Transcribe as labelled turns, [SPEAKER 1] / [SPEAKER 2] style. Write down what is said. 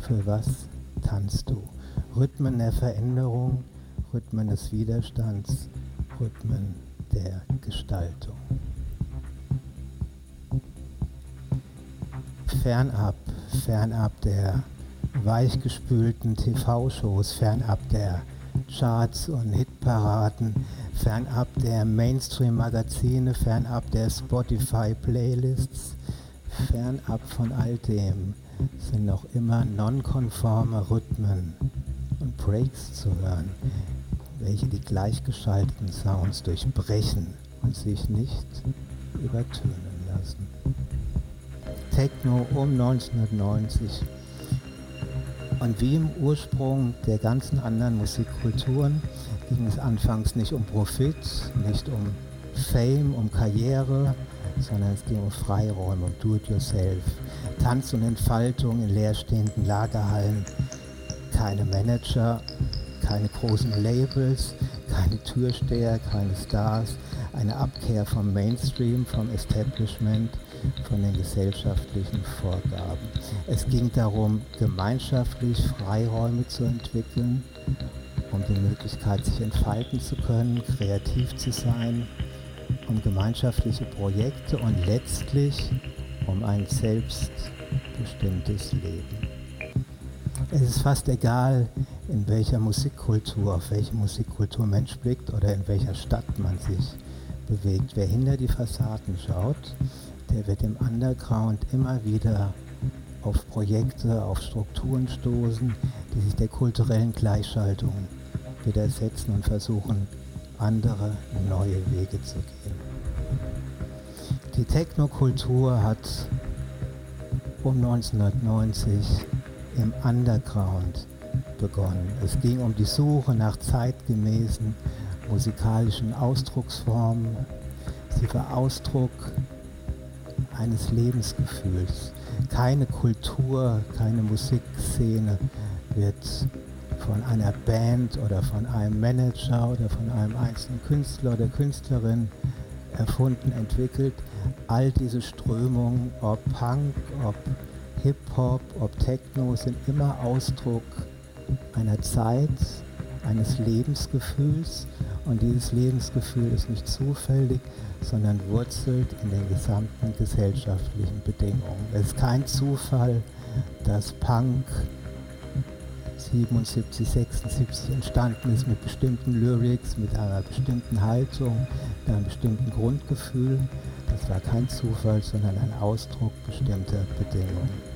[SPEAKER 1] Für was tanzt du? Rhythmen der Veränderung, Rhythmen des Widerstands, Rhythmen der Gestaltung. Fernab der weichgespülten TV-Shows, fernab der Charts und Hitparaden, fernab der Mainstream-Magazine, fernab der Spotify-Playlists, fernab von all dem sind noch immer nonkonforme Rhythmen und Breaks zu hören, welche die gleichgeschalteten Sounds durchbrechen und sich nicht übertönen lassen. Techno um 1990. Und wie im Ursprung der ganzen anderen Musikkulturen ging es anfangs nicht um Profit, nicht um Fame, um Karriere, sondern es ging um Freiräume, um Do-it-yourself. Tanz und Entfaltung in leerstehenden Lagerhallen, keine Manager, keine großen Labels, keine Türsteher, keine Stars, eine Abkehr vom Mainstream, vom Establishment, von den gesellschaftlichen Vorgaben. Es ging darum, gemeinschaftlich Freiräume zu entwickeln, um die Möglichkeit, sich entfalten zu können, kreativ zu sein, um gemeinschaftliche Projekte und letztlich um ein selbstbestimmtes Leben. Es ist fast egal, in welcher Musikkultur, auf welche Musikkultur Mensch blickt oder in welcher Stadt man sich bewegt. Wer hinter die Fassaden schaut, der wird im Underground immer wieder auf Projekte, auf Strukturen stoßen, die sich der kulturellen Gleichschaltung widersetzen und versuchen, andere, neue Wege zu gehen. Die Technokultur hat um 1990 im Underground begonnen. Es ging um die Suche nach zeitgemäßen musikalischen Ausdrucksformen. Sie war Ausdruck eines Lebensgefühls. Keine Kultur, keine Musikszene wird von einer Band oder von einem Manager oder von einem einzelnen Künstler oder Künstlerin erfunden, entwickelt. All diese Strömungen, ob Punk, ob Hip-Hop, ob Techno, sind immer Ausdruck einer Zeit, eines Lebensgefühls. Und dieses Lebensgefühl ist nicht zufällig, sondern wurzelt in den gesamten gesellschaftlichen Bedingungen. Es ist kein Zufall, dass Punk 77, 76 entstanden ist mit bestimmten Lyrics, mit einer bestimmten Haltung, mit einem bestimmten Grundgefühl. Das war kein Zufall, sondern ein Ausdruck bestimmter Bedingungen.